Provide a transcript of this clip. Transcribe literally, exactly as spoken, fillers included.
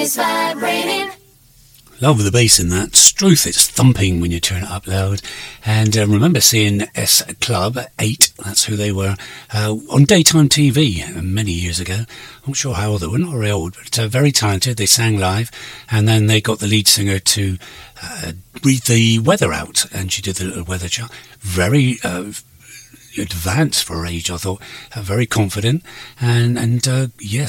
is vibrating. Love the bass in that. Struth, it's thumping when you turn it up loud. And uh, remember seeing S Club eight, that's who they were, uh, on daytime T V many years ago. I'm not sure how old they were, not very old, but uh, very talented. They sang live, and then they got the lead singer to uh, read the weather out, and she did the little weather chart. Very uh, advanced for her age, I thought. Uh, very confident, and, and uh, yes,